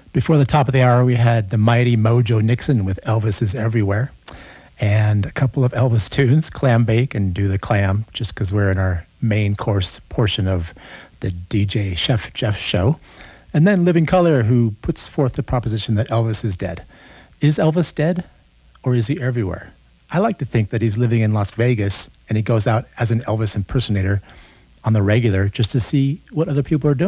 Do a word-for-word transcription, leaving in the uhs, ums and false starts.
Before the top of the hour, we had the mighty Mojo Nixon with Elvis is Everywhere, and a couple of Elvis tunes, Clam Bake and Do the Clam, just because we're in our main course portion of the D J Chef Jeff show. And then Living Color, who puts forth the proposition that Elvis is dead. Is Elvis dead, or is he everywhere? I like to think that he's living in Las Vegas, and he goes out as an Elvis impersonator on the regular just to see what other people are doing.